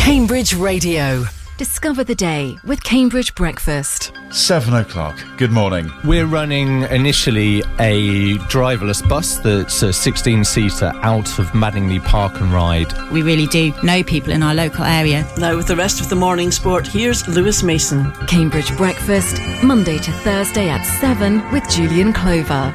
Cambridge Radio. Discover the day with Cambridge Breakfast. 7 o'clock. Good morning. We're running initially a driverless bus that's a 16-seater out of Madingley Park and Ride. We really do know people in our local area. Now with the rest of the morning sport, here's Lewis Mason. Cambridge Breakfast, Monday to Thursday at 7 with Julian Clover.